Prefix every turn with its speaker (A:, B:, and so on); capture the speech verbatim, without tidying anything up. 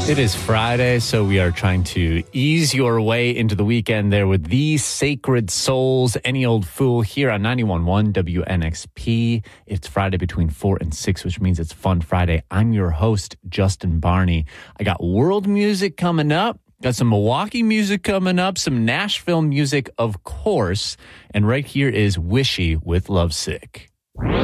A: It is Friday, so we are trying to ease your way into the weekend there with These Sacred Souls, Any Old Fool, here on ninety-one point one W N X P. It's Friday between four and six, which means it's Fun Friday. I'm your host, Justin Barney. I got world music coming up, got some Milwaukee music coming up, some Nashville music, of course, and right here is Wishy with Lovesick.